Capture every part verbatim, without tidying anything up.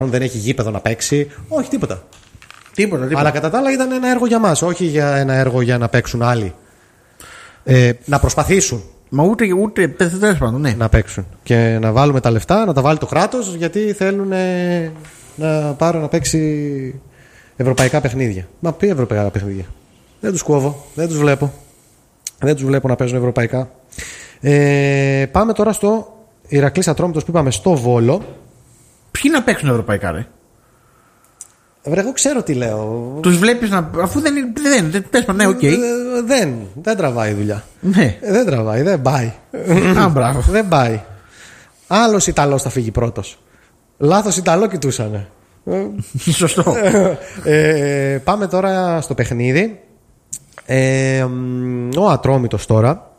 δεν έχει γήπεδο να παίξει. Όχι, τίποτα. Τίποτα, τίποτα. Αλλά κατά τα άλλα ήταν ένα έργο για μας, όχι για ένα έργο για να παίξουν άλλοι. Ε, να προσπαθήσουν. Μα ούτε, ούτε τέλος πάντων, ναι. Να παίξουν. Και να βάλουμε τα λεφτά, να τα βάλει το κράτος, γιατί θέλουν ε, να πάρουν να παίξει ευρωπαϊκά παιχνίδια. Μα ποια ευρωπαϊκά παιχνίδια? Δεν τους κόβω, δεν τους βλέπω. Δεν τους βλέπω να παίζουν ευρωπαϊκά. Ε, πάμε τώρα στο Ηρακλής Ατρόμητος που είπαμε στο Βόλο. Ποιοι να παίξουν ευρωπαϊκά, ρε? Βρε, εγώ ξέρω τι λέω. Τους βλέπεις να. Αφού δεν είναι. Δεν, δεν πες ναι, οκ. Okay. Δεν, δεν τραβάει η δουλειά. Ναι. Δεν τραβάει, δεν πάει. Α, μπράβο. Δεν πάει. Άλλος Ιταλός θα φύγει πρώτος. Λάθος Ιταλό κοιτούσανε. Σωστό. ε, πάμε τώρα στο παιχνίδι. Ε, ο Ατρόμητος τώρα.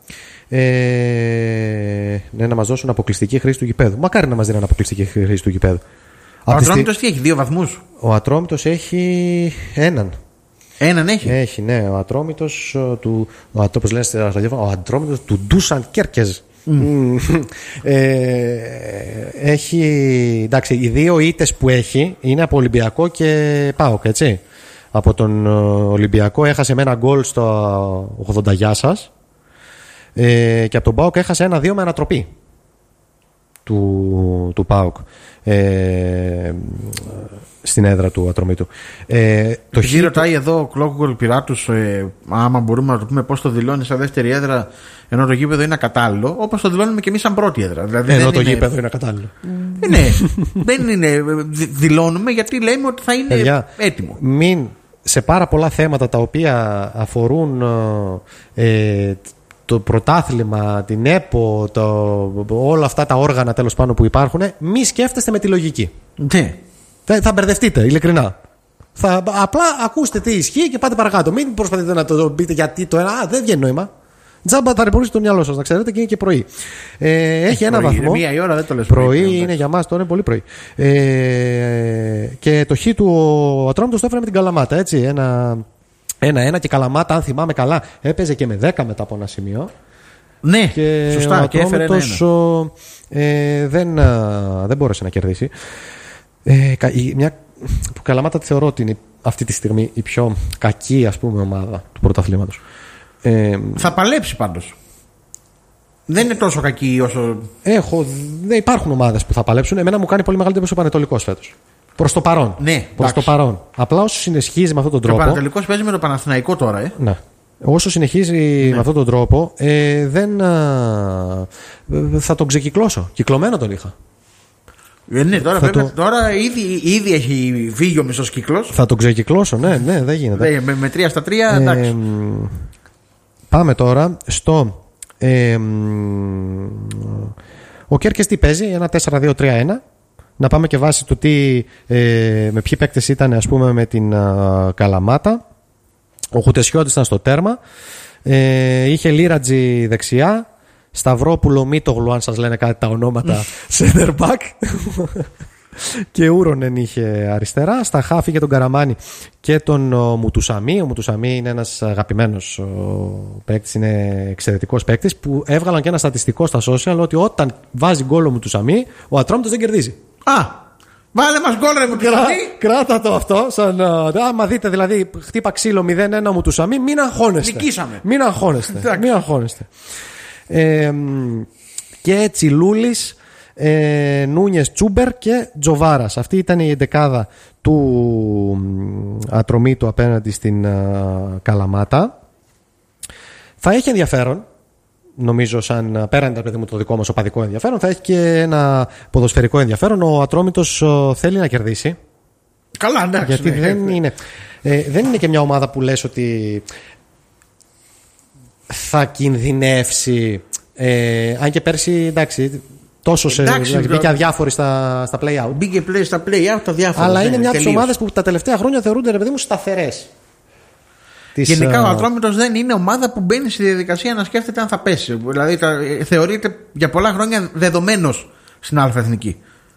Ε, ναι, να μας δώσουν αποκλειστική χρήση του γηπέδου. Μακάρι να μας δίνουν αποκλειστική χρήση του γηπέδου. Ο Ατρόμητος τι έχει, δύο βαθμούς? Ο Ατρόμητος έχει έναν. Έναν έχει. Έχει, ναι. Ο Ατρόμητος του. Ο Ατρόμητος, λένε, ο Ατρόμητος του Ντούσαν Κέρκεζ. Mm. ε, έχει. Εντάξει, οι δύο ήττες που έχει είναι από Ολυμπιακό και ΠΑΟΚ, έτσι. Από τον Ολυμπιακό έχασε με ένα γκολ στο ογδόντα γεια σας. Ε, και από τον ΠΑΟΚ έχασε ένα δύο με ανατροπή του, του ΠΑΟΚ ε, στην έδρα του Ατρομήτου. Ε, το Επειδή ρωτάει εδώ ο Κλόκκολ Πυράτους ε, άμα μπορούμε να το πούμε πώς το δηλώνει σαν δεύτερη έδρα ενώ το γήπεδο είναι ακατάλληλο, όπως το δηλώνουμε και εμείς σαν πρώτη έδρα. Δηλαδή, ενώ δεν το είναι... γήπεδο είναι ακατάλληλο. Ε, ναι, δεν είναι. Δηλώνουμε γιατί λέμε ότι θα είναι Παιδιά, έτοιμο. Μην σε πάρα πολλά θέματα τα οποία αφορούν ε, το πρωτάθλημα, την ΕΠΟ, το, όλα αυτά τα όργανα τέλος πάντων που υπάρχουν, μη σκέφτεστε με τη λογική. Ναι. Θα, θα μπερδευτείτε, ειλικρινά. Θα, απλά ακούστε τι ισχύει και πάτε παρακάτω. Μην προσπαθείτε να το πείτε γιατί το ένα. Α, δεν βγαίνει νόημα. Τζάμπα τα ρεπορίζετε το μυαλό σας, να ξέρετε, και είναι και πρωί. Ε, έχει, έχει ένα πρωί, βαθμό. Μία η ώρα δεν το λες πρωί. Πρωί είναι για μας τώρα, είναι πολύ πρωί. Ε, και το χ του ο Ατρόμητος το έφερε με την Καλαμάτα, έτσι. Ένα. Ένα-ένα και Καλαμάτα, αν θυμάμαι καλά, έπαιζε και με δέκα μετά από ένα σημείο. Ναι, και σωστά, ο και έφερε ένα-ένα. Ε, δεν, δεν μπόρεσε να κερδίσει. Ε, μια, που Καλαμάτα τη θεωρώ ότι είναι αυτή τη στιγμή η πιο κακή, ας πούμε, ομάδα του πρωταθλήματος. Ε, θα παλέψει πάντως. Δεν είναι τόσο κακή όσο. Έχω, δεν υπάρχουν ομάδες που θα παλέψουν. Εμένα μου κάνει πολύ μεγάλη εντύπωση ο Πανετολικός φέτος. Προς το παρόν. Ναι, προς το παρόν. Απλά όσο συνεχίζει με αυτόν τον τρόπο. Ο Πανετολικός παίζει με το Παναθηναϊκό τώρα, ε. Ναι. Όσο συνεχίζει ναι. με αυτόν τον τρόπο, ε, δεν. Α, θα τον ξεκυκλώσω. Κυκλωμένο τον είχα. Ε, ναι, τώρα, το... τώρα ήδη, ήδη έχει φύγει ο μισός κύκλος. Θα τον ξεκυκλώσω, ναι, ναι, δεν γίνεται. με, με τρία στα τρία, εντάξει. Ε, πάμε τώρα στο. Ε, ο Κέρκες τι παίζει, ένα τέσσερα δύο τρία ένα. Να πάμε και βάσει του τι, ε, με ποιοι παίκτες ήταν, ας πούμε, με την α, Καλαμάτα. Ο Χουτεσιώτης ήταν στο τέρμα. Ε, είχε Λίρατζι δεξιά. Σταυρόπουλο, Μίτογλου, αν σας λένε κάτι τα ονόματα, center back. Και Ούρονεν είχε αριστερά. Στα χάφη είχε τον Καραμάνη και τον ο, Μουτουσαμί. Ο Μουτουσαμί είναι ένας αγαπημένος παίκτης, είναι εξαιρετικός παίκτης, που έβγαλαν και ένα στατιστικό στα social ότι όταν βάζει γκολ ο Μουτουσαμί, ο Ατρόμητος δεν κερδίζει. Α! Βάλε μας γκολ, ρε Μουτουσαμί! Κράτα το αυτό. Σαν, άμα δείτε δηλαδή, χτύπα ξύλο μηδέν ένα Μουτουσαμί, μην αγχώνεστε. Νικήσαμε. Μην αγχώνεστε. Μην αγχώνεστε. Ε, και έτσι Λούλης, ε, Νούνιες, Τσούμπερ και Τζοβάρας. Αυτή ήταν η εντεκάδα του Ατρομήτου απέναντι στην α, Καλαμάτα. Θα έχει ενδιαφέρον, νομίζω, σαν πέραν παιδί μου το δικό μας οπαδικό ενδιαφέρον, θα έχει και ένα ποδοσφαιρικό ενδιαφέρον. Ο Ατρόμητος ο, θέλει να κερδίσει. Καλά, εντάξει. Γιατί ναι, δεν, ναι. είναι, ε, δεν είναι και μια ομάδα που λες ότι θα κινδυνεύσει. Ε, αν και πέρσι, εντάξει, τόσο σε. Εντάξει, μπήκε αδιάφορη στα, στα play-out. Μπήκε play, στα play-out τα διάφορα. Αλλά ναι, είναι μια από τις τελείως. ομάδες που τα τελευταία χρόνια θεωρούνται, ρε παιδί μου, σταθερές. Γενικά uh... ο Ατρόμητος δεν είναι ομάδα που μπαίνει στη διαδικασία να σκέφτεται αν θα πέσει. Δηλαδή τα, θεωρείται για πολλά χρόνια δεδομένος στην Αλφα-Εθνική.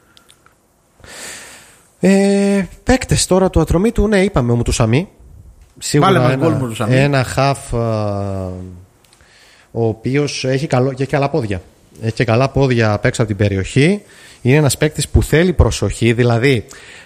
Ε, παίκτες τώρα του Ατρομήτου, ναι, είπαμε ο Μουτουσαμί. Σίγουρα ένα, ένα χαφ, ο οποίος έχει, καλό, και έχει καλά πόδια. Έχει και καλά πόδια απ' έξω από την περιοχή. Είναι ένας παίκτης που θέλει προσοχή, δηλαδή